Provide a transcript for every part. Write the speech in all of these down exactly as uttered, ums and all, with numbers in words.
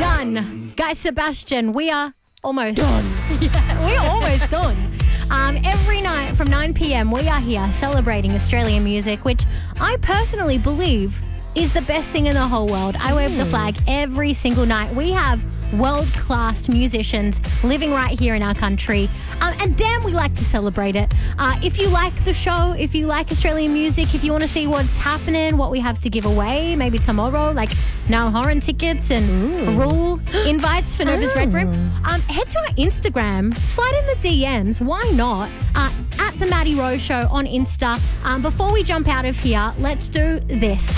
Done. Guy Sebastian, we are almost done. Yeah, we are almost done. Um, every night from nine p.m, we are here celebrating Australian music, which I personally believe is the best thing in the whole world. I wave mm. the flag every single night. We have world-class musicians living right here in our country. Um, and damn, we like to celebrate it. Uh, if you like the show, if you like Australian music, if you want to see what's happening, what we have to give away, maybe tomorrow, like Now Horan tickets and Ooh. Rule invites for Nova's oh. Red Room, um, head to our Instagram, slide in the D Ms, why not, uh, at The Maddie Rose Show on Insta. Um, before we jump out of here, let's do this.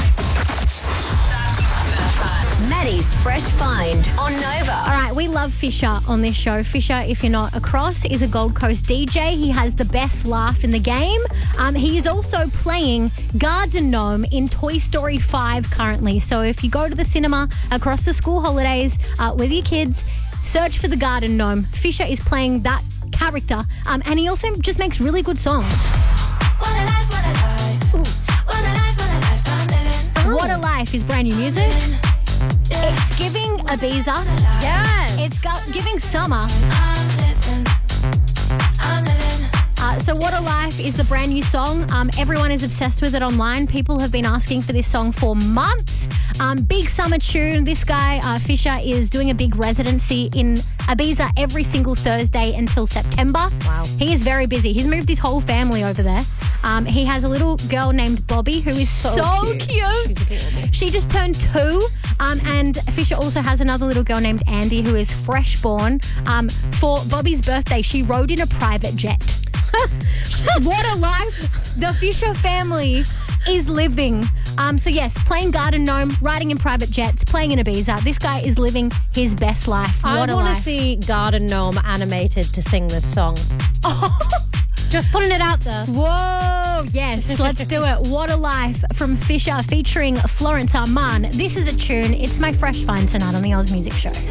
Maddie's Fresh Find on Nova. All right, we love Fisher on this show. Fisher, if you're not across, is a Gold Coast D J. He has the best laugh in the game. Um, he is also playing Garden Gnome in Toy Story five currently. So if you go to the cinema across the school holidays uh, with your kids, search for the Garden Gnome. Fisher is playing that character, um, and he also just makes really good songs. What a life, what a life. What a life, what a life I'm living. What a Life is brand new music. It's giving Ibiza. Yes. It's got, giving summer. I'm living. I'm living. Uh, so What a Life is the brand new song. Um, everyone is obsessed with it online. People have been asking for this song for months. Um, big summer tune. This guy, uh, Fisher, is doing a big residency in Ibiza every single Thursday until September. Wow. He is very busy. He's moved his whole family over there. Um, he has a little girl named Bobby who is so, So cute. cute. She's adorable. She just turned two. Um, and Fisher also has another little girl named Andy who is fresh born. Um, for Bobby's birthday, she rode in a private jet. What a life the Fisher family is living. Um, so yes, playing Garden Gnome, riding in private jets, playing in Ibiza. This guy is living his best life. I What a want to life. see Garden Gnome animated to sing this song. Just putting it out there. Whoa, yes, let's do it. What a Life from Fisher featuring Florence Armand. This is a tune. It's my fresh find tonight on the Oz Music Show.